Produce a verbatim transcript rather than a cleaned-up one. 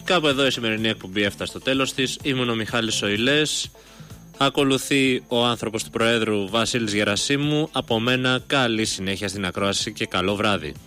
Κάπου εδώ η σημερινή εκπομπή έφτασε στο τέλος της. Ήμουν ο Μιχάλης Σοηλές. Ακολουθεί ο άνθρωπος του Προέδρου Βασίλης Γερασίμου. Από μένα καλή συνέχεια στην ακρόαση και καλό βράδυ.